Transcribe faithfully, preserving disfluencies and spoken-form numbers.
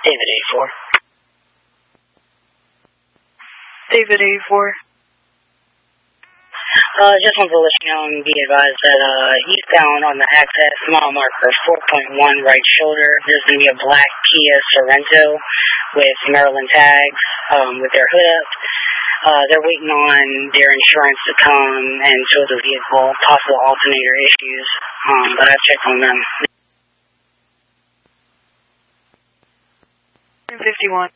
David eighty-four. David eighty-four. Uh, just want to let you know and be advised that uh, eastbound on the access mile marker four point one right shoulder, there's going to be a black Kia Sorento with Maryland tags um, with their hood up. Uh, they're waiting on their insurance to come and tow the vehicle, possible alternator issues, um, but I've checked on them. fifty-one.